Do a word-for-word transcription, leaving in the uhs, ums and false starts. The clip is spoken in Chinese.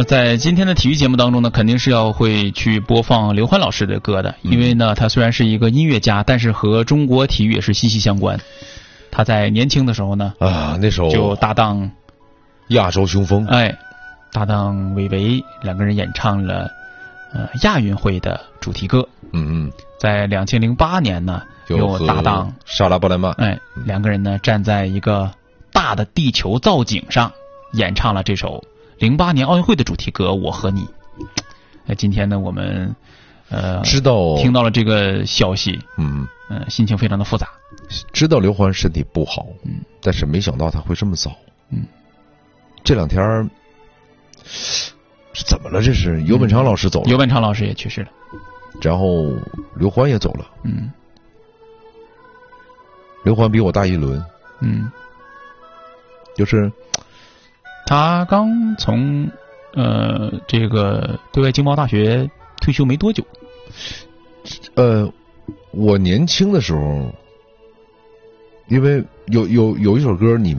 在今天的体育节目当中呢，肯定是要会去播放刘欢老师的歌的，因为呢，他虽然是一个音乐家，但是和中国体育也是息息相关。他在年轻的时候呢， 啊，那时候就搭档亚洲雄风， 哎，搭档韦唯，两个人演唱了呃亚运会的主题歌。 嗯嗯， 在两千零八年呢，又搭档莎拉·布莱曼， 哎，两个人呢站在一个大的地球造景上，演唱了这首零八年奥运会的主题歌《我和你》。那今天呢，我们呃知道听到了这个消息， 嗯嗯、呃，心情非常的复杂。 知道刘欢身体不好， 嗯， 但是没想到他会这么早。 嗯， 这两天是怎么了？这是尤本昌老师走了， 尤本昌老师也去世了， 然后刘欢也走了。 嗯， 刘欢比我大一轮， 嗯， 就是他刚从呃这个对外经贸大学退休没多久。 呃，我年轻的时候，因为有有有一首歌你。